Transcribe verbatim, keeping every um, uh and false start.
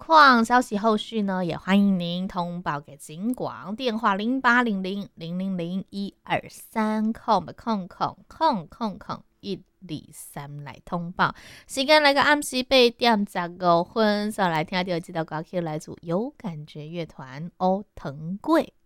况，消息后续呢，也欢迎您通报给警广，电话零八零零零零零一二三空空空空空空一二三来通报。时间来个暗时八点十五分，所以来听到这道歌曲来自有感觉乐团《乌藤粿》。